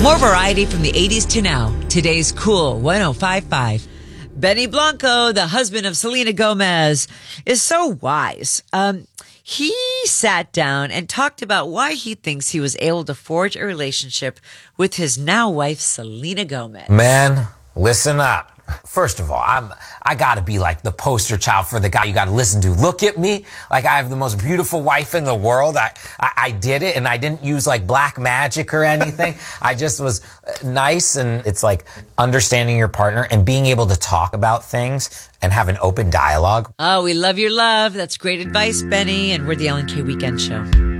More variety from the 80s to now. Today's Cool 105.5. Benny Blanco, the husband of Selena Gomez, is so wise. He sat down and talked about why he thinks he was able to forge a relationship with his now wife, Selena Gomez. Man, listen up. First of all, I gotta be like the poster child for the guy you gotta listen to. Look at me. Like I have the most beautiful wife in the world. I did it and I didn't use like black magic or anything. I just was nice, and it's like understanding your partner and being able to talk about things and have an open dialogue. Oh, we love your love. That's great advice, Benny. And we're the Ellen K Weekend Show.